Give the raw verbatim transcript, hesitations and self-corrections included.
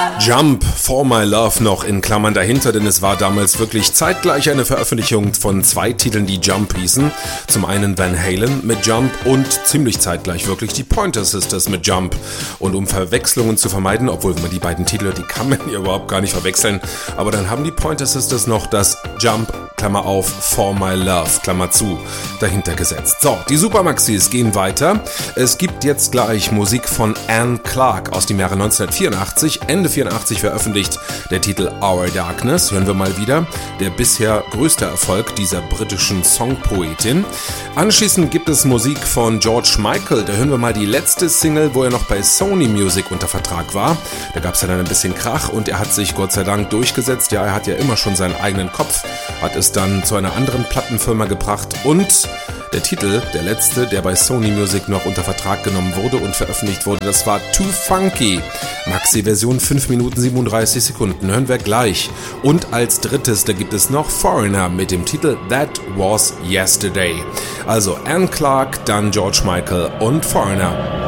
Jump, For My Love noch in Klammern dahinter, denn es war damals wirklich zeitgleich eine Veröffentlichung von zwei Titeln, die Jump hießen. Zum einen Van Halen mit Jump und ziemlich zeitgleich wirklich die Pointer Sisters mit Jump. Und um Verwechslungen zu vermeiden, obwohl man die beiden Titel, die kann man ja überhaupt gar nicht verwechseln, aber dann haben die Pointer Sisters noch das Jump, Klammer auf, For My Love, Klammer zu, dahinter gesetzt. So, die Supermaxis gehen weiter. Es gibt jetzt gleich Musik von Anne Clark aus dem Jahre neunzehnhundertvierundachtzig, Ende vierundachtzig veröffentlicht, der Titel Our Darkness, hören wir mal wieder, der bisher größte Erfolg dieser britischen Songpoetin. Anschließend gibt es Musik von George Michael, da hören wir mal die letzte Single, wo er noch bei Sony Music unter Vertrag war. Da gab es ja dann ein bisschen Krach und er hat sich Gott sei Dank durchgesetzt. Ja, er hat ja immer schon seinen eigenen Kopf, hat es dann zu einer anderen Plattenfirma gebracht und der Titel, der letzte, der bei Sony Music noch unter Vertrag genommen wurde und veröffentlicht wurde, das war Too Funky. Maxi-Version fünf Minuten siebenunddreißig Sekunden, hören wir gleich. Und als drittes, da gibt es noch Foreigner mit dem Titel That Was Yesterday. Also Anne Clark, dann George Michael und Foreigner.